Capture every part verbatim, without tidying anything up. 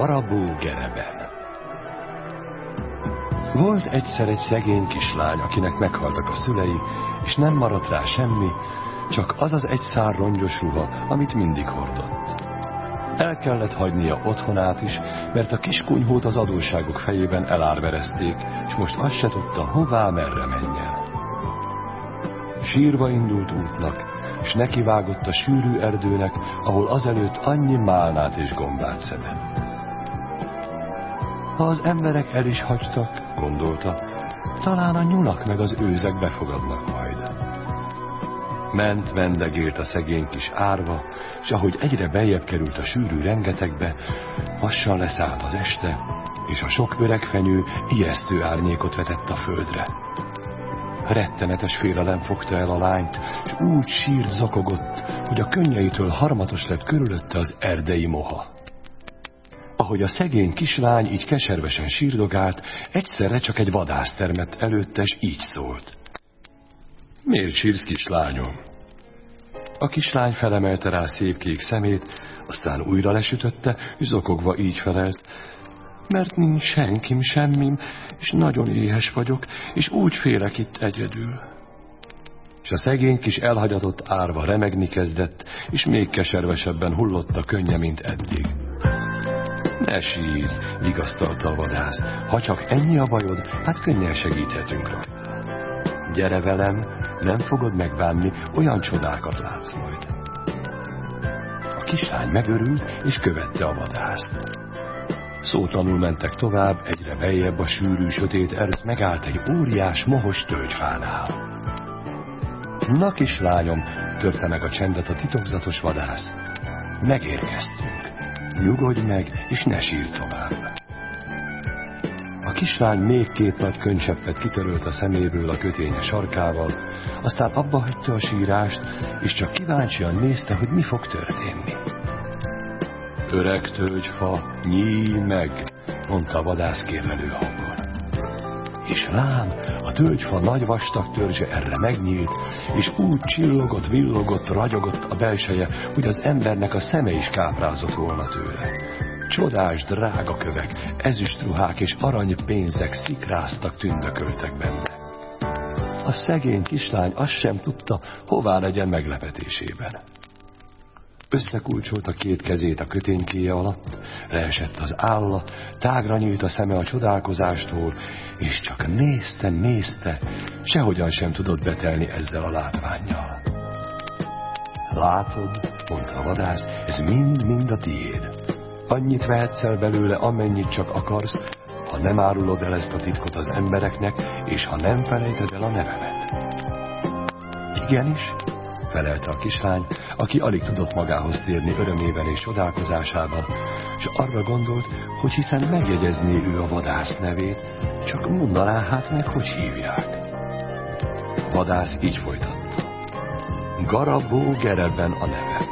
Garabó Gereben. Volt egyszer egy szegény kislány, akinek meghaltak a szülei, és nem maradt rá semmi, csak az az egy szár rongyos ruha, amit mindig hordott. El kellett hagynia otthonát is, mert a kiskunyhót az adósságok fejében elárverezték, és most azt se tudta, hová, merre menjen. Sírva indult útnak, és nekivágott a sűrű erdőnek, ahol azelőtt annyi málnát és gombát szedett. Ha az emberek el is hagytak, gondolta, talán a nyulak meg az őzek befogadnak majd. Ment, vendegélt a szegény kis árva, és ahogy egyre beljebb került a sűrű rengetegbe, lassan leszállt az este, és a sok öreg fenyő ijesztő árnyékot vetett a földre. Rettenetes félelem fogta el a lányt, és úgy sírt zakogott, hogy a könnyeitől harmatos lett körülötte az erdei moha. Ahogy a szegény kislány így keservesen sírdogált, egyszerre csak egy vadász termett előtte, és így szólt. Miért sírsz, kislányom? A kislány felemelte rá szép kék szemét, aztán újra lesütötte, és zokogva így felelt. Mert nincs senkim, semmim, és nagyon éhes vagyok, és úgy félek itt egyedül. És a szegény kis elhagyatott árva remegni kezdett, és még keservesebben hullott a könnye, mint eddig. Ne sírj, vigasztalta a vadász, ha csak ennyi a bajod, hát könnyen segíthetünk rajta. Gyere velem, nem fogod megbánni, olyan csodákat látsz majd. A kislány megörült, és követte a vadászt. Szótlanul mentek tovább, egyre beljebb a sűrű, sötét erdő, megállt egy óriás, mohos tölgyfánál. Na kislányom, törte meg a csendet a titokzatos vadász. Megérkeztünk. Nyugodj meg, és ne sírj tovább. A kislány még két nagy könycseppet kitörölt a szeméből a köténye sarkával, aztán abba hagyta a sírást, és csak kíváncsian nézte, hogy mi fog történni. Öreg tölgyfa, nyíj meg, mondta a vadász kérlelő hangon. És lám, a tölgyfa nagy vastag törzse erre megnyílt, és úgy csillogott, villogott, ragyogott a belseje, hogy az embernek a szeme is káprázott volna tőle. Csodás drága kövek, ezüstruhák és aranypénzek szikráztak, tündököltek benne. A szegény kislány azt sem tudta, hová legyen meglepetésében. Összekulcsolta két kezét a köténykéje alatt, leesett az álla, tágra nyílt a szeme a csodálkozástól, és csak nézte, nézte, sehogyan sem tudott betelni ezzel a látvánnyal. Látod, mondta a vadász, ez mind-mind a tiéd. Annyit vehetsz el belőle, amennyit csak akarsz, ha nem árulod el ezt a titkot az embereknek, és ha nem felejted el a nevemet. Igenis, felelte a kislány, aki alig tudott magához térni örömében és csodálkozásában, és arra gondolt, hogy hiszen megjegyezné ő a vadász nevét, csak mondaná hát meg, hogy hívják. A vadász így folytatta. Garabó Gereben a neve.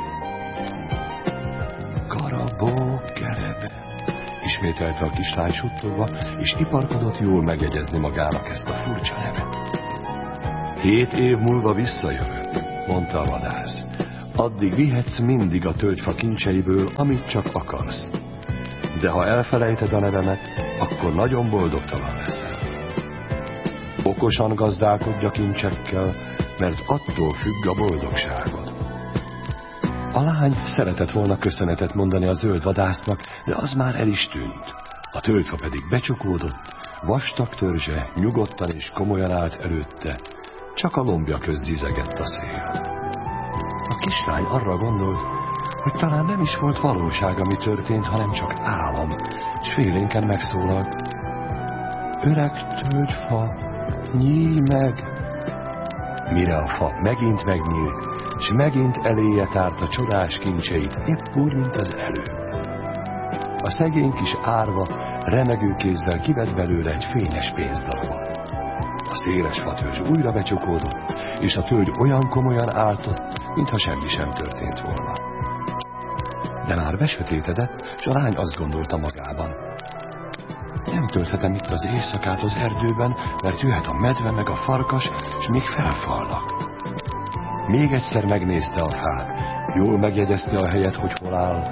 Garabó Gereben, ismételte a kislány suttogva, és iparkodott jól megjegyezni magának ezt a furcsa nevet. Hét év múlva visszajövök, mondta a vadász. Addig vihetsz mindig a tölgyfa kincseiből, amit csak akarsz. De ha elfelejted a nevemet, akkor nagyon boldogtalan leszel. Okosan gazdálkodj a kincsekkel, mert attól függ a boldogságod. A lány szeretett volna köszönetet mondani a zöld vadásznak, de az már el is tűnt. A tölgyfa pedig becsukódott, vastag törzse nyugodtan és komolyan állt előtte, csak a lombja közt zizegett a szél. A kislány arra gondolt, hogy talán nem is volt valóság, ami történt, hanem csak álom, és félénken megszólalt. Öreg tölgyfa, nyíj meg! Mire a fa megint megnyílt, és megint eléje tárta csodás kincseit, épp úgy, mint az előbb. A szegény kis árva remegő kézzel kivett belőle egy fényes pénzdarabot. A széles fatörzs újra becsukódott, és a tölgy olyan komolyan áltott, mintha semmi sem történt volna. De már besötétedett, és a lány azt gondolta magában. Nem tölthetem itt az éjszakát az erdőben, mert jöhet a medve meg a farkas, és még felfalnak. Még egyszer megnézte a fát, jól megjegyezte a helyet, hogy hol áll,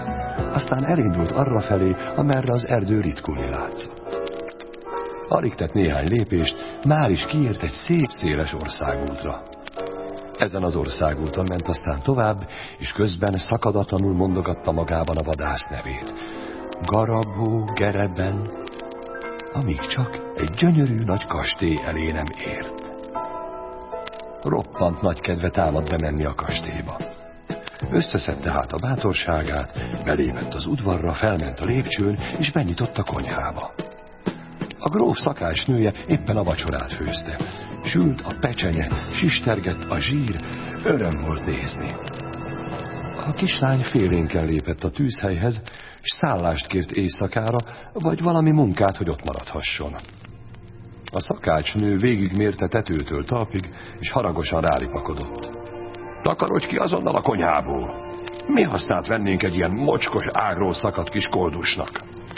aztán elindult arrafelé, amerre az erdő ritkulni látszott. Alig tett néhány lépést, már is kiért egy szép széles országútra. Ezen az országúton ment aztán tovább, és közben szakadatlanul mondogatta magában a vadász nevét. Garabó Gereben, amíg csak egy gyönyörű nagy kastély elé nem ért. Roppant nagy kedve támad bemenni a kastélyba. Összeszedte hát a bátorságát, belépett az udvarra, felment a lépcsőn, és benyitott a konyhába. A gróf szakácsnője éppen a vacsorát főzte. Sült a pecsenye, sistergett a zsír, öröm volt nézni. A kislány félénken lépett a tűzhelyhez, és szállást kért éjszakára, vagy valami munkát, hogy ott maradhasson. A szakácsnő végigmérte tetőtől talpig, és haragosan ráripakodott. Takarodj ki azonnal a konyhából! Mi hasznát vennénk egy ilyen mocskos ágról szakadt kis koldusnak?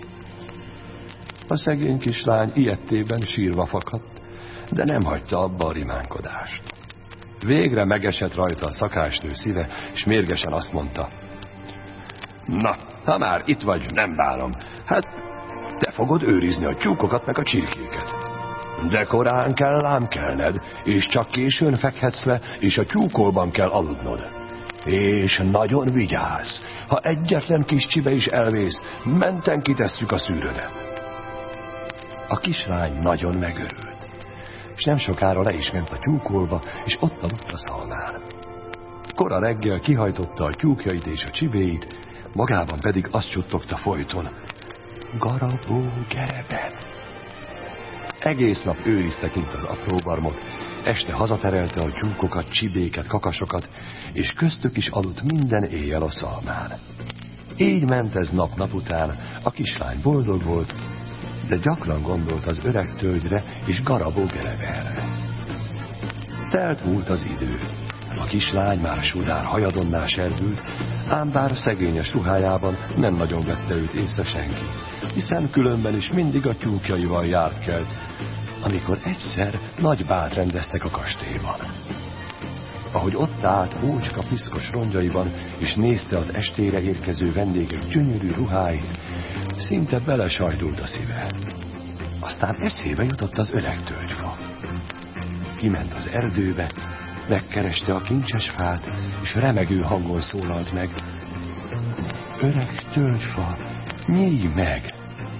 A szegény kislány ijedtében sírva fakadt, de nem hagyta abba a rimánkodást. Végre megesett rajta a szakácsnő szíve, és mérgesen azt mondta. Na, ha már itt vagy, nem bánom. Hát, te fogod őrizni a tyúkokat meg a csirkéket. De korán kell ám kelned, és csak későn fekhetsz le, és a tyúkolban kell aludnod. És nagyon vigyázz, ha egyetlen kis csibe is elvész, menten kitesszük a szűrödet. A kislány nagyon megörült, és nem sokára le is ment a tyúkolba, és ott aludt a szalmán. Kora reggel kihajtotta a tyúkjait és a csibéit, magában pedig azt csuttogta folyton. Garabó Gereben. Egész nap őrizte kint az apró barmot, este hazaterelte a tyúkokat, csibéket, kakasokat, és köztük is aludt minden éjjel a szalmán. Így ment ez nap-nap után, a kislány boldog volt, de gyakran gondolt az öreg tölgyre és Garabó Gerebenre. Telt múlt az idő. A kislány már sudár hajadonná serdült, ám bár szegényes ruhájában nem nagyon vette őt észre senki, hiszen különben is mindig a tyúkjaival járt kelt, amikor egyszer nagy bált rendeztek a kastélyban. Ahogy ott állt ócska piszkos rongyaiban, és nézte az estére érkező vendégek gyönyörű ruháit, szinte belesajdult a szíve. Aztán eszébe jutott az öreg tölgyfa. Kiment az erdőbe, megkereste a kincses fát, és remegő hangon szólalt meg. Öreg tölgyfa, nyílj meg!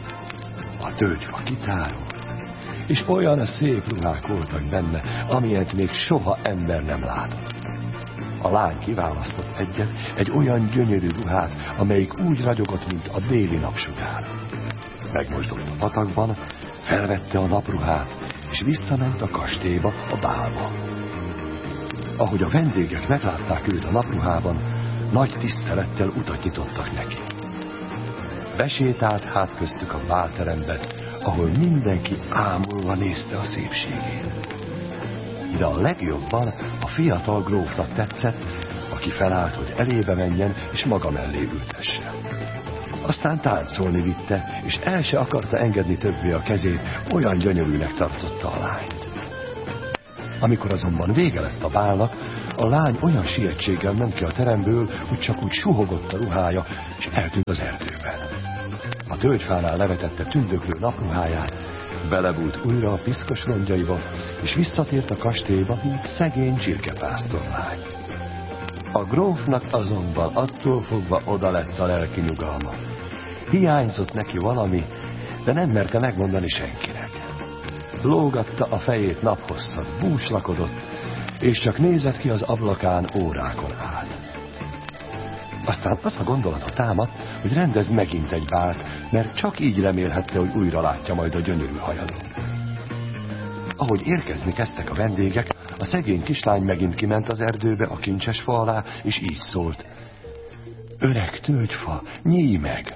A tölgyfa kitárult, és olyan szép ruhák voltak benne, amilyet még soha ember nem látott. A lány kiválasztott egyet, egy olyan gyönyörű ruhát, amelyik úgy ragyogott, mint a déli napsugár. Megmosdott a patakban, felvette a napruhát, és visszament a kastélyba, a bálba. Ahogy a vendégek meglátták őt a napruhában, nagy tisztelettel utat nyitottak neki. Besétált hát köztük a bálterembe, ahol mindenki ámulva nézte a szépségét. De a legjobban a fiatal grófnak tetszett, aki felállt, hogy elébe menjen, és maga mellé ültesse. Aztán táncolni vitte, és el se akarta engedni többé a kezét, olyan gyönyörűnek tartotta a lányt. Amikor azonban vége lett a bálnak, a lány olyan sietséggel ment ki a teremből, hogy csak úgy suhogott a ruhája, és eltűnt az erdőben. A tölgyfánál levetette tündöklő napruháját, belebújt újra a piszkos rongyaiba, és visszatért a kastélyba, mint szegény csirkepásztorlány. A grófnak azonban attól fogva oda lett a lelki nyugalma. Hiányzott neki valami, de nem merte megmondani senkinek. Lógatta a fejét naphosszat, búslakodott, és csak nézett ki az ablakán, órákon át. Aztán az a gondolata támadt, hogy rendez megint egy bált, mert csak így remélhette, hogy újra látja majd a gyönyörű hajadon. Ahogy érkezni kezdtek a vendégek, a szegény kislány megint kiment az erdőbe a kincses fa alá, és így szólt. Öreg tölgyfa, nyílj meg!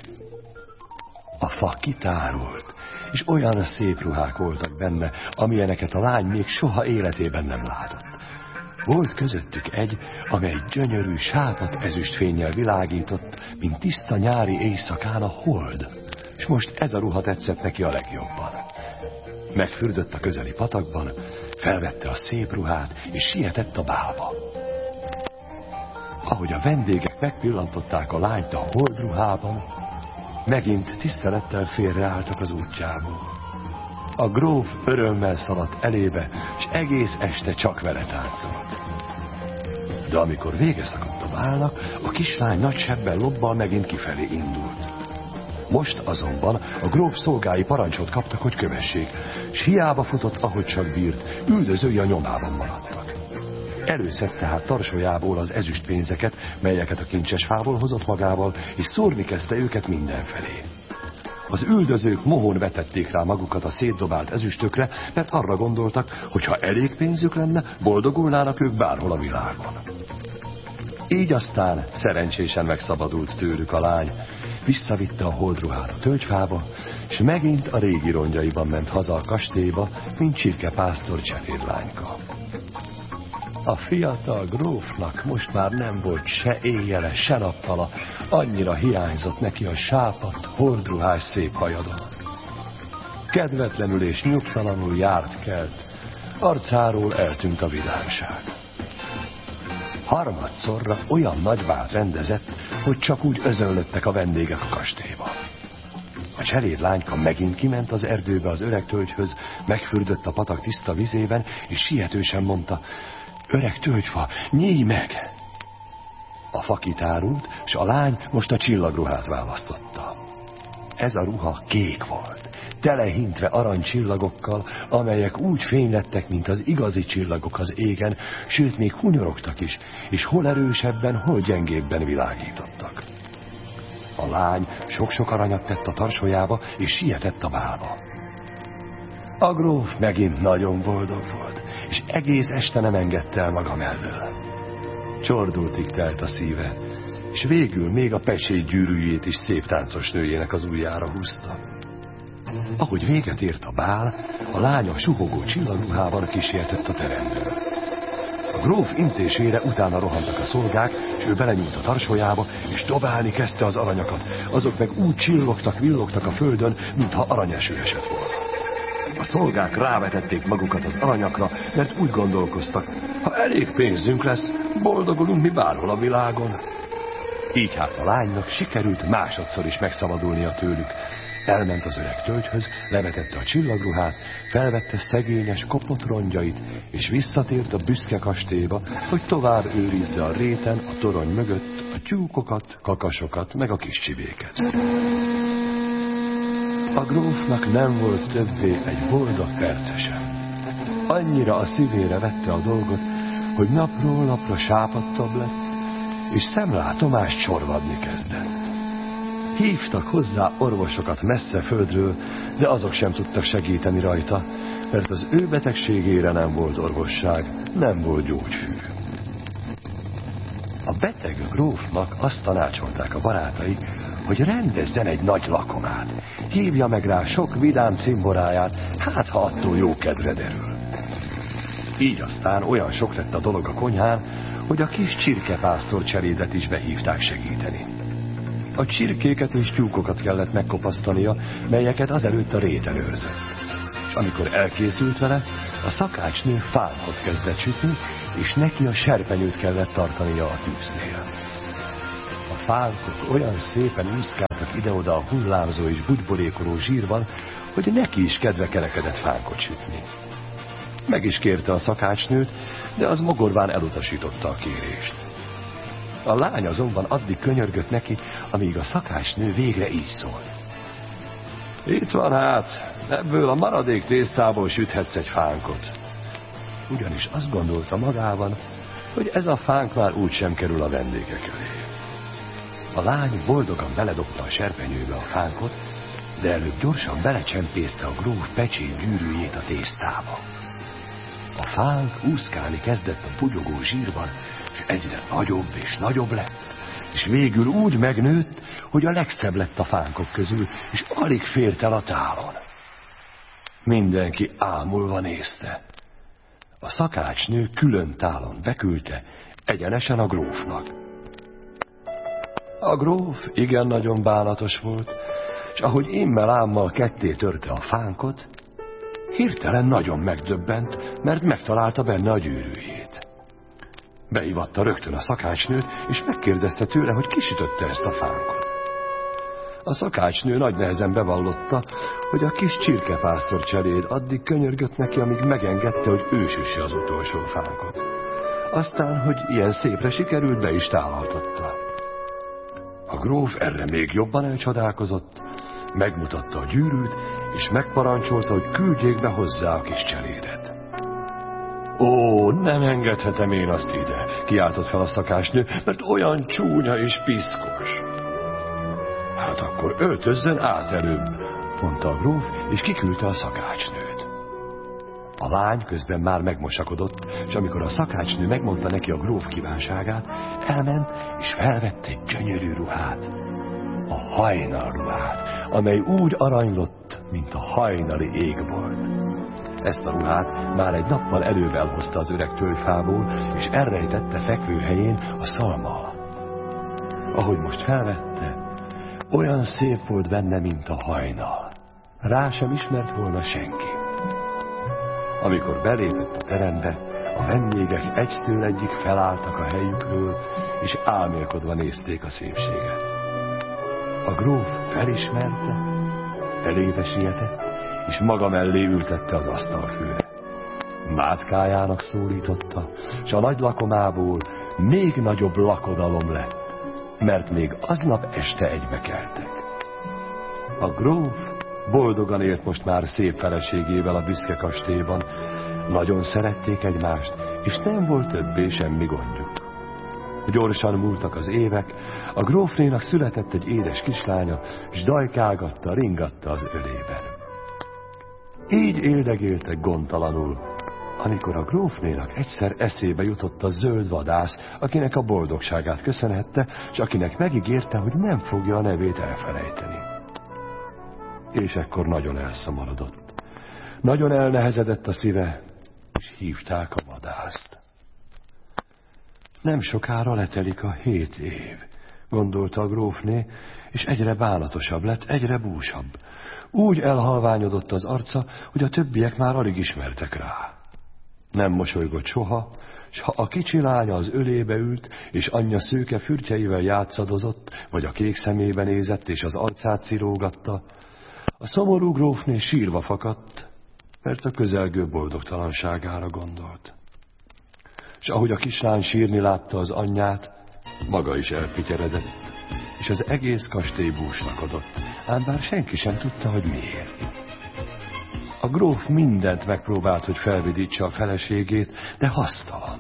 A fa kitárult, és olyan szép ruhák voltak benne, amilyeneket a lány még soha életében nem látott. Volt közöttük egy, amely gyönyörű sápat ezüstfénnyel világított, mint tiszta nyári éjszakán a hold, és most ez a ruha tetszett neki a legjobban. Megfürdött a közeli patakban, felvette a szép ruhát, és sietett a bálba. Ahogy a vendégek megpillantották a lányt a holdruhában, megint tisztelettel félreálltak az útjából. A gróf örömmel szaladt elébe, és egész este csak vele táncolt. De amikor vége szakadt a bálnak, a kislány nagy sebbel lobbal megint kifelé indult. Most azonban a gróf szolgái parancsot kaptak, hogy kövessék, s hiába futott, ahogy csak bírt, üldözői a nyomában maradtak. Előszedte tehát tarsolyából az ezüstpénzeket, melyeket a kincses fából hozott magával, és szórni kezdte őket mindenfelé. Az üldözők mohón vetették rá magukat a szétdobált ezüstökre, mert arra gondoltak, hogy ha elég pénzük lenne, boldogulnának ők bárhol a világon. Így aztán szerencsésen megszabadult tőlük a lány, visszavitte a holdruhát a tölgyfába, és megint a régi rongyaiban ment haza a kastélyba, mint csirkepásztor cseférlányka. A fiatal grófnak most már nem volt se éjjele, se nappala, annyira hiányzott neki a sápadt, holdruhás szép hajadon. Kedvetlenül és nyugtalanul járt kelt, arcáról eltűnt a vidámság. Harmadszorra olyan nagy bált rendezett, hogy csak úgy özönlöttek a vendégek a kastélyba. A cseléd lányka megint kiment az erdőbe az öreg tölgyhöz, megfürdött a patak tiszta vizében, és sietősen mondta: öreg tölgyfa, nyíj meg! A fa kitárult, s a lány most a csillagruhát választotta. Ez a ruha kék volt, telehintve aranycsillagokkal, amelyek úgy fénylettek, mint az igazi csillagok az égen, sőt még hunyorogtak is, és hol erősebben, hol gyengébben világítottak. A lány sok-sok aranyat tett a tarsolyába, és sietett a bálba. A gróf megint nagyon boldog volt, és egész este nem engedte el maga mellől. Csordultig telt a szíve, és végül még a pecsét gyűrűjét is szép táncos nőjének az ujjára húzta. Ahogy véget ért a bál, a lány a suhogó csillagruhában kísértett a teremből. A gróf intésére utána rohantak a szolgák, és ő belenyúlt a tarsolyába, és dobálni kezdte az aranyakat. Azok meg úgy csillogtak, villogtak a földön, mintha aranyeső esett volna. A szolgák rávetették magukat az aranyakra, mert úgy gondolkoztak, ha elég pénzünk lesz, boldogulunk mi bárhol a világon. Így hát a lánynak sikerült másodszor is megszabadulnia tőlük. Elment az öreg tölgyhöz, levetette a csillagruhát, felvette szegényes kopott rongyait, és visszatért a büszke kastélyba, hogy tovább őrizze a réten, a torony mögött a tyúkokat, kakasokat, meg a kis csibéket. A grófnak nem volt többé egy boldog perce sem. Annyira a szívére vette a dolgot, hogy napról napra sápadtabb lett, és szemlátomást csorvadni kezdett. Hívtak hozzá orvosokat messze földről, de azok sem tudtak segíteni rajta, mert az ő betegségére nem volt orvosság, nem volt gyógyfű. A beteg grófnak azt tanácsolták a barátai, hogy rendezzen egy nagy lakomát, hívja meg rá sok vidám cimboráját, hát ha attól jó kedvre derül. Így aztán olyan sok lett a dolog a konyhán, hogy a kis csirkepásztor cselédet is behívták segíteni. A csirkéket és tyúkokat kellett megkopasztania, melyeket azelőtt a réten őrzött. És amikor elkészült vele, a szakácsnő fánkot kezdett sütni, és neki a serpenyőt kellett tartania a tűznél. A fánkok olyan szépen úszkáltak ide-oda a hullámzó és bugyborékoló zsírban, hogy neki is kedve kerekedett fánkot sütni. Meg is kérte a szakácsnőt, de az mogorván elutasította a kérést. A lány azonban addig könyörgött neki, amíg a szakácsnő végre így szólt: itt van hát, ebből a maradék tésztából süthetsz egy fánkot. Ugyanis azt gondolta magában, hogy ez a fánk már úgysem kerül a vendégek elé. A lány boldogan beledobta a serpenyőbe a fánkot, de előbb gyorsan belecsempészte a gróf pecsét gyűrűjét a tésztába. A fánk úszkálni kezdett a pugyogó zsírban, és egyre nagyobb és nagyobb lett, és végül úgy megnőtt, hogy a legszebb lett a fánkok közül, és alig fért el a tálon. Mindenki ámulva nézte. A szakácsnő külön tálon beküldte, egyenesen a grófnak. A gróf igen nagyon bánatos volt, és ahogy immel-ámmal ketté törte a fánkot, hirtelen nagyon megdöbbent, mert megtalálta benne a gyűrűjét. Beivatta rögtön a szakácsnőt, és megkérdezte tőle, hogy ki sütötte ezt a fánkot. A szakácsnő nagy nehezen bevallotta, hogy a kis csirkepásztor cseléd addig könyörgött neki, amíg megengedte, hogy ő süsse az utolsó fánkot. Aztán, hogy ilyen szépre sikerült, be is tálaltatta. A gróf erre még jobban elcsodálkozott, megmutatta a gyűrűt, és megparancsolta, hogy küldjék be hozzá a kis cselédet. Ó, nem engedhetem én azt ide, kiáltott fel a szakácsnő, mert olyan csúnya és piszkos. Hát akkor öltözzön át előbb, mondta a gróf, és kiküldte a szakácsnőt. A lány közben már megmosakodott, és amikor a szakácsnő megmondta neki a gróf kívánságát, elment, és felvette egy gyönyörű ruhát, a hajnalruhát, amely úgy aranylott, mint a hajnali égbolt. Ezt a ruhát már egy nappal előbb elhozta az öreg tőfából, és elrejtette fekvőhelyén a szalma alatt. Ahogy most felvette, olyan szép volt benne, mint a hajnal. Rá sem ismert volna senki. Amikor belépett a terembe, a vendégek egytől egyik felálltak a helyükről, és álmélkodva nézték a szépséget. A gróf felismerte, elébe sietett, és maga mellé ültette az asztalfőre. Mátkájának szólította, s a nagy lakomából még nagyobb lakodalom lett, mert még aznap este egybekeltek. A gróf boldogan élt most már szép feleségével a büszke kastélyban, nagyon szerették egymást, és nem volt többé semmi gondjuk. Gyorsan múltak az évek, a grófnénak született egy édes kislánya, s dajkálgatta, ringatta az ölében. Így éldegéltek gondtalanul, amikor a grófnénak egyszer eszébe jutott a zöld vadász, akinek a boldogságát köszönhette, s akinek megígérte, hogy nem fogja a nevét elfelejteni. És ekkor nagyon elszomorodott. Nagyon elnehezedett a szíve, és hívták a vadászt. Nem sokára letelik a hét év, gondolta a grófné, és egyre bánatosabb lett, egyre búsabb. Úgy elhalványodott az arca, hogy a többiek már alig ismertek rá. Nem mosolygott soha, s ha a kicsi lánya az ölébe ült, és anyja szőke fürtjeivel játszadozott, vagy a kék szemébe nézett, és az arcát cirógatta, a szomorú grófné sírva fakadt, mert a közelgő boldogtalanságára gondolt. És ahogy a kislány sírni látta az anyját, maga is elpityeredett, és az egész kastély búslakodott, ám bár senki sem tudta, hogy miért. A gróf mindent megpróbált, hogy felvidítsa a feleségét, de hasztalan.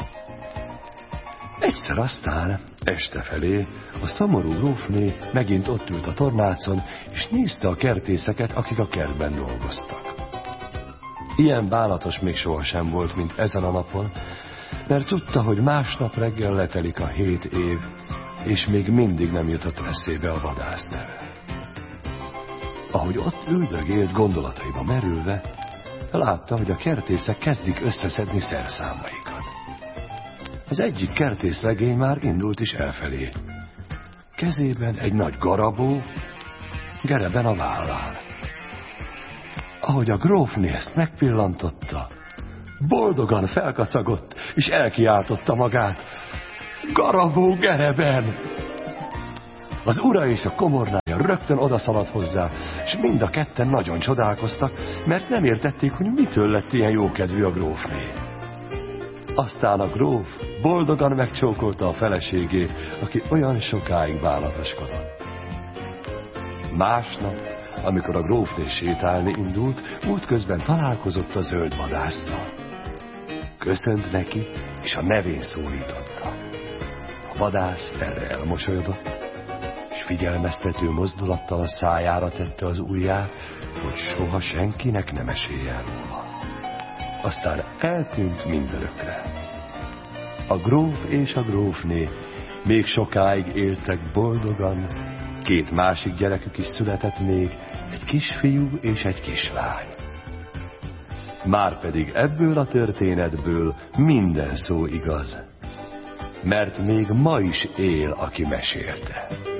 Egyszer aztán, este felé, a szomorú grófné megint ott ült a tornácon, és nézte a kertészeket, akik a kertben dolgoztak. Ilyen bánatos még sohasem volt, mint ezen a napon, mert tudta, hogy másnap reggel letelik a hét év, és még mindig nem jutott eszébe a vadász neve. Ahogy ott üldögélt gondolataiba merülve, látta, hogy a kertészek kezdik összeszedni szerszámaikat. Az egyik kertészlegény már indult is elfelé. Kezében egy nagy garabó, gereben a vállán. Ahogy a grófné ezt megpillantotta, boldogan felkacagott, és elkiáltotta magát: garabó gereben! Az ura és a komornája rögtön odaszaladt hozzá, és mind a ketten nagyon csodálkoztak, mert nem értették, hogy mitől lett ilyen jókedvű a grófné. Aztán a gróf boldogan megcsókolta a feleségét, aki olyan sokáig bánatoskodott. Másnap, amikor a grófné sétálni indult, útközben találkozott a zöld vadásszal. Köszönt neki, és a nevén szólította. A vadász erre elmosolyodott, és figyelmeztető mozdulattal a szájára tette az ujját, hogy soha senkinek ne meséljen róla. Aztán eltűnt mindörökre. A gróf és a grófné még sokáig éltek boldogan, két másik gyerekük is született még, egy kisfiú és egy kislány. Márpedig ebből a történetből minden szó igaz, mert még ma is él, aki mesélte.